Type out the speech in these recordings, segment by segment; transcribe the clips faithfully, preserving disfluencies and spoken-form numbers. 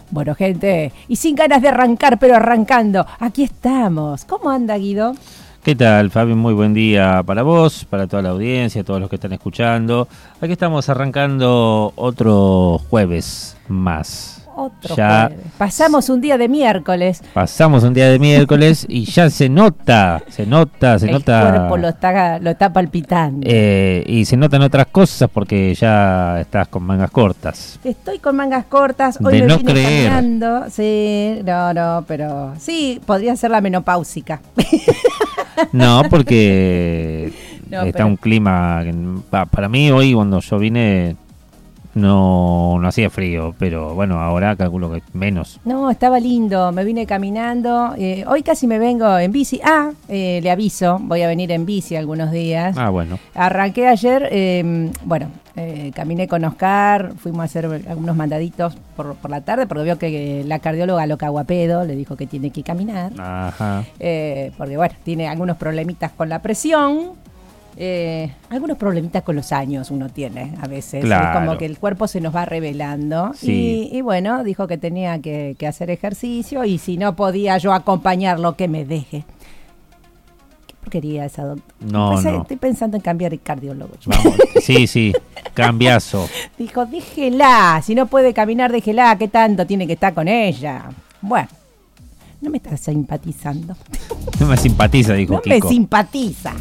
Bueno, gente, y sin ganas de arrancar, pero arrancando, aquí estamos. ¿Cómo anda, Guido? ¿Qué tal, Fabi? Muy buen día para vos, para toda la audiencia, todos los que están escuchando. Aquí estamos arrancando otro jueves más. Otro ya jueves. Pasamos un día de miércoles. Pasamos un día de miércoles y ya se nota, se nota, se El nota. El cuerpo lo está, lo está palpitando. Eh, y se notan otras cosas porque ya estás con mangas cortas. Estoy con mangas cortas, hoy De me no vine creer. caminando. Sí, no, no, pero sí, podría ser la menopáusica. No, porque No, está pero- un clima que, pa- para mí hoy cuando yo vine no, no hacía frío, pero bueno, ahora calculo que menos. No, estaba lindo, me vine caminando. eh, hoy casi me vengo en bici. Ah, eh, le aviso, voy a venir en bici algunos días. Ah, bueno. Arranqué ayer, eh, bueno, eh, caminé con Oscar, fuimos a hacer algunos mandaditos por, por la tarde, porque veo que la cardióloga lo cagó a pedo, le dijo que tiene que caminar, Ajá. eh, porque bueno, tiene algunos problemitas con la presión, eh, algunos problemitas con los años uno tiene a veces, Claro. es como que el cuerpo se nos va revelando, Sí. y, y bueno, dijo que tenía que, que hacer ejercicio, y si no podía yo acompañarlo, que me deje. Qué porquería esa doctora. No, Pues, eh, no. Estoy pensando en cambiar el cardiólogo. Vamos. Sí, sí. Cambiazo. Dijo, déjela, si no puede caminar, déjela, ¿qué tanto tiene que estar con ella? Bueno, no me está simpatizando. No me simpatiza, dijo No Kiko. me simpatiza.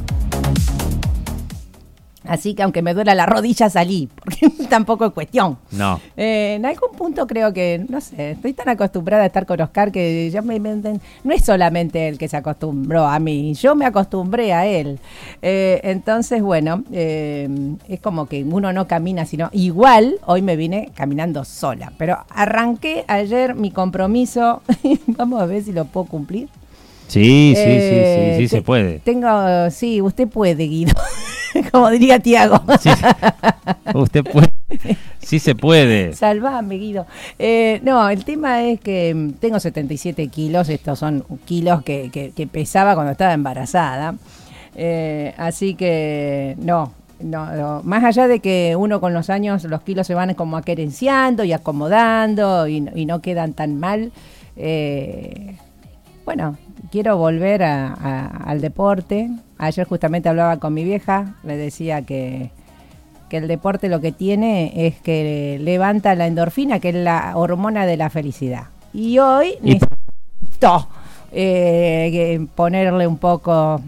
Así que aunque me duela la rodilla, salí, porque tampoco es cuestión. No. Eh, en algún punto creo que, no sé, estoy tan acostumbrada a estar con Oscar que ya me, me- no es solamente él que se acostumbró a mí, yo me acostumbré a él. Eh, entonces, bueno, eh, es como que uno no camina, sino igual hoy me vine caminando sola, pero arranqué ayer mi compromiso, vamos a ver si lo puedo cumplir. Sí, sí, Eh, sí, sí, sí, te- se puede. Tengo, sí, usted puede, Guido, como diría Tiago. Sí, usted puede. Sí se puede. Salvame, Guido. Eh, no, el tema es que mm, tengo setenta y siete kilos, estos son kilos que, que, que pesaba cuando estaba embarazada. Eh, así que no, no, no, más allá de que uno con los años los kilos se van como aquerenciando y acomodando y, no- y no quedan tan mal. eh, bueno, quiero volver a- a- al deporte. Ayer justamente hablaba con mi vieja, le decía que, que el deporte lo que tiene es que levanta la endorfina, que es la hormona de la felicidad. Y hoy Y- necesito eh, que ponerle un poco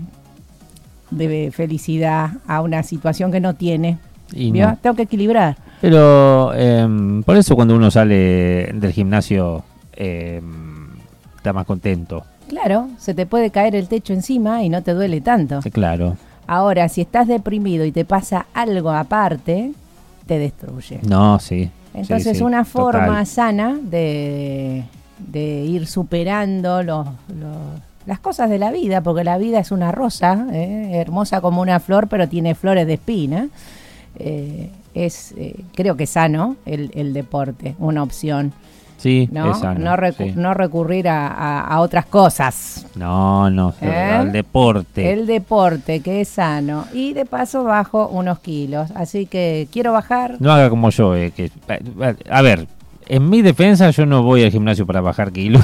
de felicidad a una situación que no tiene. Y ¿Vio? no. Tengo que equilibrar. Pero em, por eso cuando uno sale del gimnasio em, está más contento. Claro, se te puede caer el techo encima y no te duele tanto. Sí, claro. Ahora, si estás deprimido y te pasa algo aparte, te destruye. No, sí. Entonces, sí, sí, una forma total. sana de, de ir superando los, los- las cosas de la vida, porque la vida es una rosa, ¿eh? Hermosa como una flor, pero tiene flores de espina. Eh, es, eh, creo que sano el, el deporte, una opción, Sí, ¿no? es sano, no, recu- sí. no recurrir a, a- a otras cosas. No, no, ¿Eh? al deporte. El deporte, que es sano. Y de paso bajo unos kilos. Así que quiero bajar. No haga como yo, eh, que a ver, en mi defensa yo no voy al gimnasio para bajar kilos,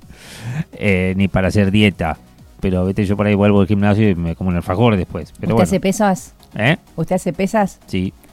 eh, ni para hacer dieta, pero vete, yo por ahí vuelvo al gimnasio y me como un alfajor después. Pero ¿Usted bueno, hace pesas? ¿eh? ¿Usted hace pesas? Sí.